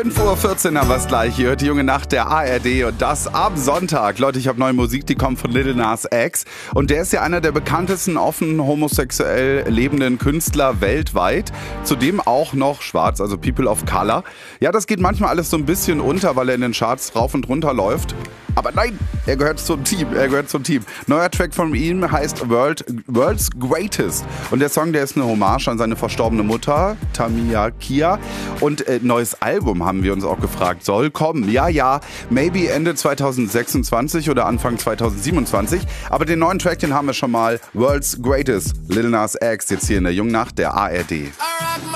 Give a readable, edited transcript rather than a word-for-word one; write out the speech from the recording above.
5:14 Uhr haben wir es gleich. Ihr hört die junge Nacht der ARD und das am Sonntag. Leute, ich habe neue Musik, die kommt von Lil Nas X. Und der ist ja einer der bekanntesten offen homosexuell lebenden Künstler weltweit. Zudem auch noch schwarz, also People of Color. Ja, das geht manchmal alles so ein bisschen unter, weil er in den Charts rauf und runter läuft. Aber nein, er gehört zum Team. Neuer Track von ihm heißt World's Greatest. Und der Song, der ist eine Hommage an seine verstorbene Mutter, Tamia Kia. Und neues Album haben wir uns auch gefragt, soll kommen. Ja, maybe Ende 2026 oder Anfang 2027. Aber den neuen Track, den haben wir schon mal. World's Greatest, Lil Nas X, jetzt hier in der jungen Nacht der ARD.